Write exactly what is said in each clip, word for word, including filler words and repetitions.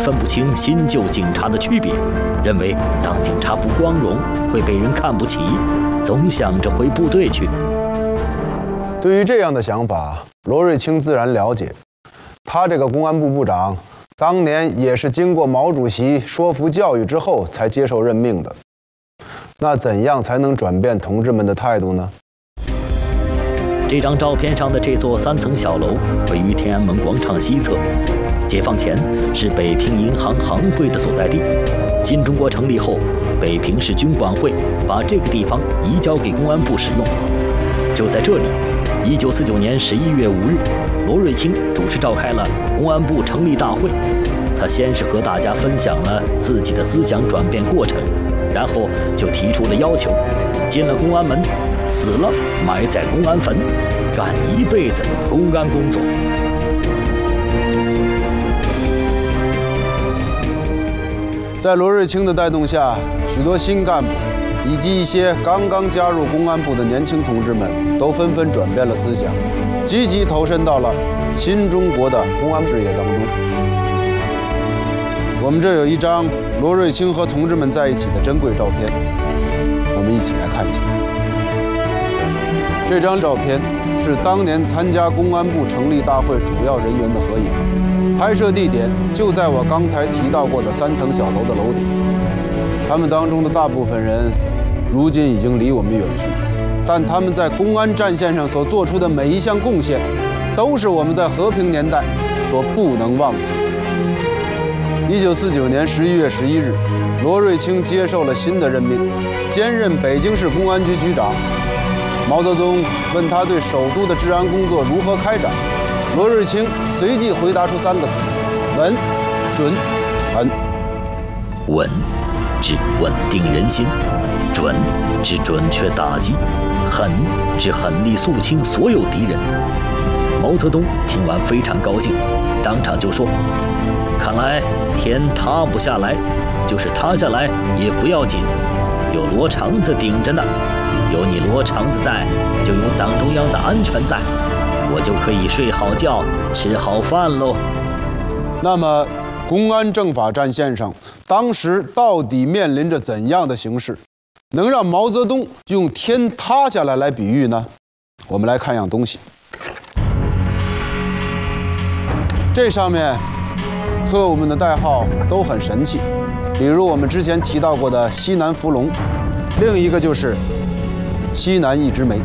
分不清新旧警察的区别，认为当警察不光荣，会被人看不起，总想着回部队去。 对于这样的想法，罗瑞卿自然了解。他这个公安部部长，当年也是经过毛主席说服教育之后才接受任命的。那怎样才能转变同志们的态度呢？ 这张照片上的这座三层小楼位于天安门广场西侧，解放前是北平银行行会的所在地。新中国成立后，北平市军管会把这个地方移交给公安部使用。就在这里，一九四九年十一月五日，罗瑞卿主持召开了公安部成立大会。他先是和大家分享了自己的思想转变过程，然后就提出了要求：进了公安门，死了埋在公安坟，干一辈子公安工作。 在罗瑞卿的带动下，许多新干部以及一些刚刚加入公安部的年轻同志们都纷纷转变了思想，积极投身到了新中国的公安事业当中。我们这有一张罗瑞卿和同志们在一起的珍贵照片，我们一起来看一下。这张照片是当年参加公安部成立大会主要人员的合影，拍摄地点就在我刚才提到过的三层小楼的楼顶。他们当中的大部分人，如今已经离我们远去，但他们在公安战线上所做出的每一项贡献，都是我们在和平年代所不能忘记的。一九四九年十一月十一日，罗瑞卿接受了新的任命，兼任北京市公安局局长。毛泽东问他对首都的治安工作如何开展，罗瑞卿随即回答出三个字：稳、准、狠。 稳，指稳定人心；准，指准确打击；狠，指狠力肃清所有敌人。毛泽东听完非常高兴，当场就说：看来天塌不下来，就是塌下来也不要紧，有罗长子顶着呢。有你罗长子在，就有党中央的安全在，我就可以睡好觉，吃好饭喽。 那么，公安政法战线上，当时到底面临着怎样的形势，能让毛泽东用天塌下来来比喻呢？我们来看样东西。这上面特务们的代号都很神气，比如我们之前提到过的西南福龙，另一个就是西南一枝梅。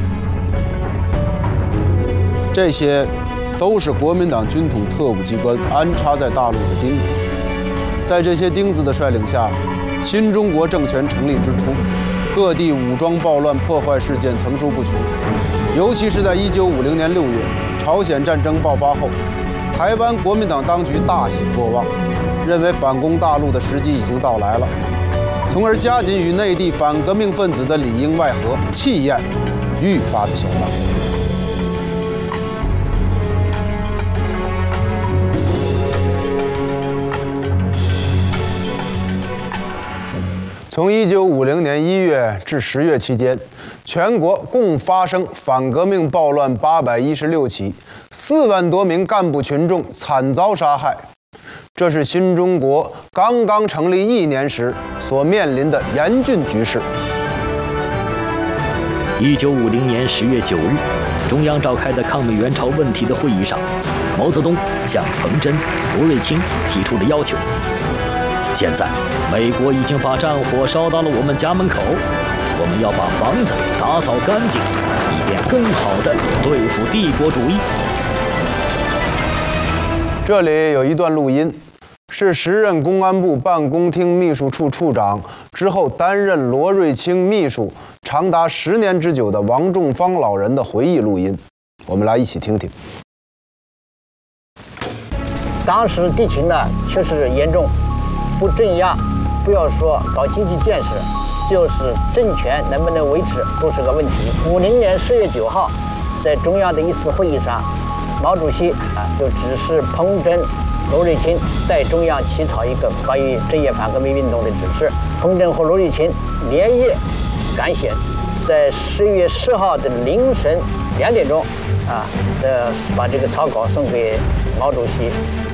这些都是国民党军统特务机关安插在大陆的钉子。在这些钉子的率领下，新中国政权成立之初，各地武装暴乱破坏事件层出不穷。尤其是在一九五零年六月朝鲜战争爆发后，台湾国民党当局大喜过望，认为反攻大陆的时机已经到来了，从而加紧与内地反革命分子的里应外合，气焰愈发的嚣张。从一九五零年一月至十月期间，全国共发生反革命暴乱八百一十六起，四万多名干部群众惨遭杀害。这是新中国刚刚成立一年时所面临的严峻局势。 一九五零年十月九日，中央召开的抗美援朝问题的会议上，毛泽东向彭真、罗瑞卿提出了要求。现在，美国已经把战火烧到了我们家门口，我们要把房子打扫干净，以便更好地对付帝国主义。 这里有一段录音，是时任公安部办公厅秘书处处长之后担任罗瑞卿秘书长达十年之久的王仲方老人的回忆录音，我们来一起听听。 当时敌情呢确实严重，不镇压，不要说搞经济建设，就是政权能不能维持都是个问题。五零年十月九号，在中央的一次会议上，毛主席啊就指示彭真、罗瑞卿在中央起草一个关于镇压反革命运动的指示。彭真和罗瑞卿连夜赶写，在十月十号的凌晨两点钟，啊，呃，把这个草稿送给毛主席。